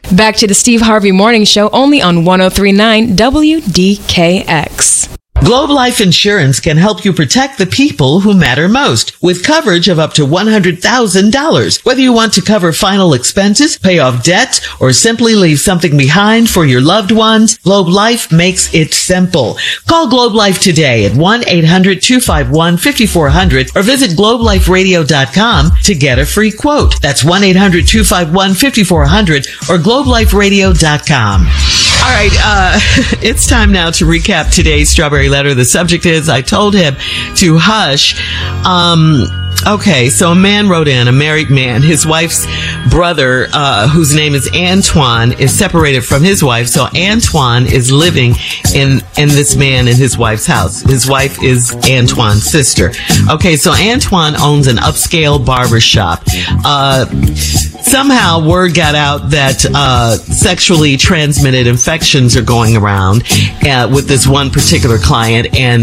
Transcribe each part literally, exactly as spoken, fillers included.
Back to the Steve Harvey Morning Show, only on one oh three point nine W D K X. Globe Life Insurance can help you protect the people who matter most with coverage of up to one hundred thousand dollars. Whether you want to cover final expenses, pay off debts, or simply leave something behind for your loved ones, Globe Life makes it simple. Call Globe Life today at one eight hundred two five one five four zero zero or visit globe life radio dot com to get a free quote. That's one eight hundred two five one five four zero zero or globe life radio dot com. All right, uh, it's time now to recap today's Strawberry Letter. The subject is, I told him to hush. Um, okay, so a man wrote in, a married man. His wife's brother, uh, whose name is Antoine, is separated from his wife. So Antoine is living in, in this man and his wife's house. His wife is Antoine's sister. Okay, so Antoine owns an upscale barber shop. Uh, Somehow word got out that uh sexually transmitted infections are going around uh, with this one particular client, and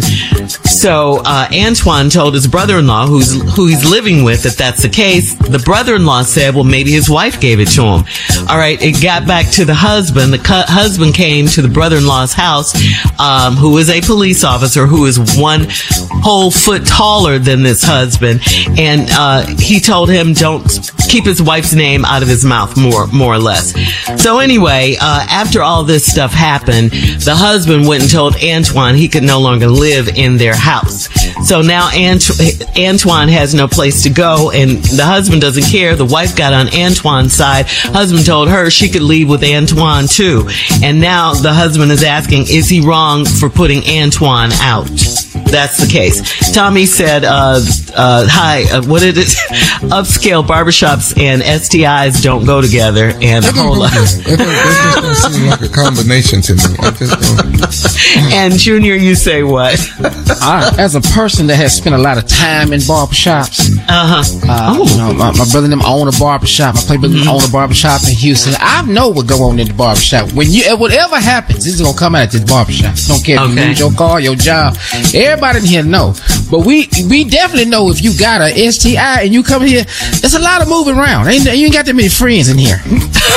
so uh Antoine told his brother-in-law, who's who he's living with, that that's the case. The brother-in-law said, well, maybe his wife gave it to him. All right, it got back to the husband. The cu- husband came to the brother-in-law's house, um who is a police officer, who is one whole foot taller than this husband, and uh he told him don't keep his wife's name out of his mouth, more more or less. So anyway, uh after all this stuff happened, the husband went and told Antoine he could no longer live in their house. So now Ant- Antoine has no place to go, and the husband doesn't care. The wife got on Antoine's side. Husband told her she could leave with Antoine too. And now the husband is asking, is he wrong for putting Antoine out? That's the case. Tommy said, uh, uh, hi, uh, what is it? Upscale barbershops and S T Is don't go together. And a whole lot. That just don't seem like a combination to me. I just don't. And Junior, you say what? I, as a person that has spent a lot of time in barbershops, uh-huh. uh, oh. you know, my, my brother and them own a barbershop. My play brother mm-hmm. own a barbershop in Houston. I know what go on in the barbershop. When you, whatever happens, this is gonna come out at this barbershop. Don't care if okay. you lose your car, your job. Everybody in here know. But we we definitely know if you got a S T I and you come here, there's a lot of moving around. Ain't, you ain't got that many friends in here.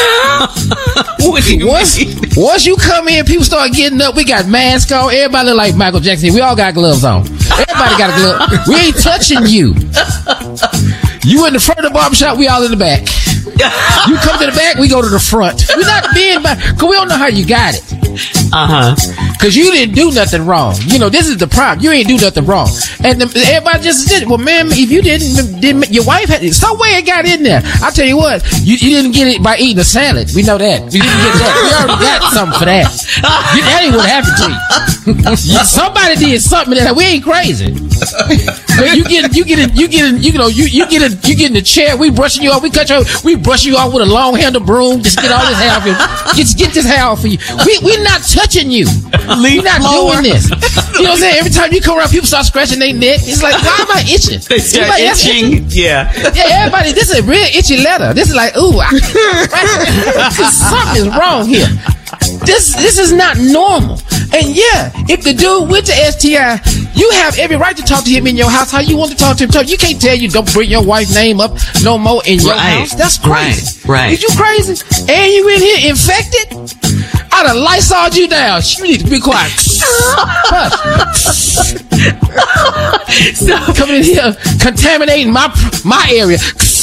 What do you once, mean? once you come in, people start getting up. We got masks on. Everybody look like Michael Jackson. We all got gloves on. Everybody got a glove. We ain't touching you. You in the front of the barbershop, we all in the back. You come to the back, we go to the front. We're not being back, because we don't know how you got it. Uh-huh. Because you didn't do nothing wrong. You know, this is the problem. You ain't do nothing wrong. And the, everybody just did it. Well, man, if you didn't, didn't your wife had it. Some way it got in there. I tell you what, you, you didn't get it by eating a salad. We know that. You didn't get that. We already got something for that. You, that ain't what happened to you. Somebody did something that we ain't crazy. But you get, you get, you get, you know, you you get, a, you get in the chair. We brushing you off. We cut you. We brush you off with a long handle broom. Just get all this hair off you. Just get this hair off for you. We we're not touching you. We're not doing this. You know what I'm saying? Every time you come around, people start scratching their neck. It's like, why am I itching? They start Everybody itching. Yeah. Yeah, everybody, this is a real itchy letter. This is like, ooh, I, something is wrong here. This this is not normal. And yeah, if the dude went to S T I, you have every right to talk to him in your house how you want to talk to him. You can't tell you don't bring your wife's name up no more in your right. house. That's crazy. Right. Right. Is you crazy? And you in here infected? I done Lysoled you down. You need to be quiet. Hush. So, coming in here contaminating my my area.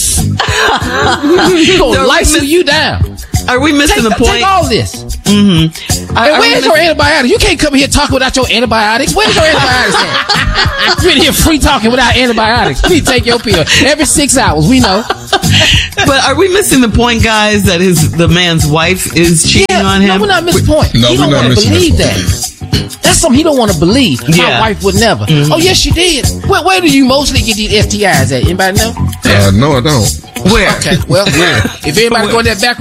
You gonna so Lysol you down. Are we missing take, the point? Take all this. Mm-hmm. And are, where's are your antibiotics? You can't come here talking without your antibiotics. Where's your antibiotics at? You're in here free talking without antibiotics. You need to take your pill every six hours. We know. But are we missing the point, guys, that his the man's wife is cheating yeah, on him? No, we're not missing the point. No, he don't want to believe that. That's something he don't want to believe. Yeah. My wife would never. Mm-hmm. Oh, yes, she did. Where, where do you mostly get these S T Is at? Anybody know? Uh, no, I don't. Where? Okay, well, where? If anybody go in that back